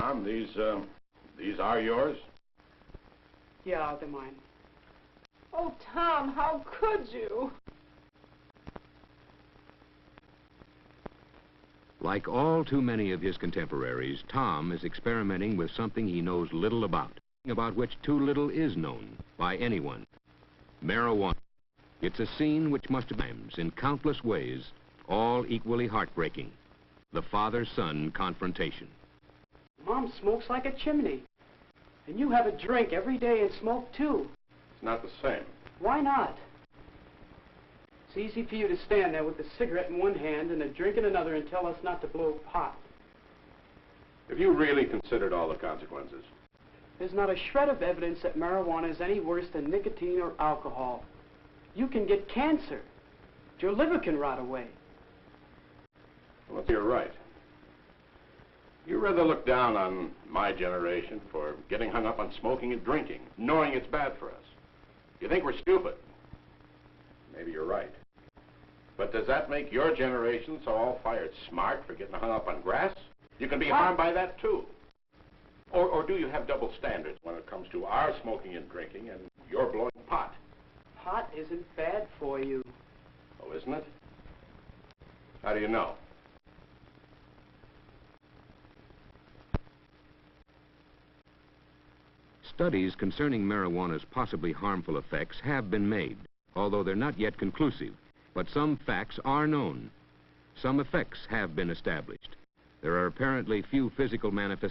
Tom, these are yours? Yeah, they're mine. Oh, Tom, how could you? Like all too many of his contemporaries, Tom is experimenting with something he knows little about which too little is known by anyone. Marijuana. It's a scene which must have times, in countless ways, all equally heartbreaking. The father-son confrontation. Mom smokes like a chimney. And you have a drink every day and smoke too. It's not the same. Why not? It's easy for you to stand there with a cigarette in one hand and a drink in another and tell us not to blow pot. Have you really considered all the consequences? There's not a shred of evidence that marijuana is any worse than nicotine or alcohol. You can get cancer. Your liver can rot away. Well, you're right. You rather look down on my generation for getting hung up on smoking and drinking, knowing it's bad for us. You think we're stupid. Maybe you're right. But does that make your generation so all-fired smart for getting hung up on grass? You can be harmed by that, too. Or do you have double standards when it comes to our smoking and drinking and you're blowing pot? Pot isn't bad for you. Oh, isn't it? How do you know? Studies concerning marijuana's possibly harmful effects have been made, although they're not yet conclusive. But some facts are known. Some effects have been established. There are apparently few physical manifestations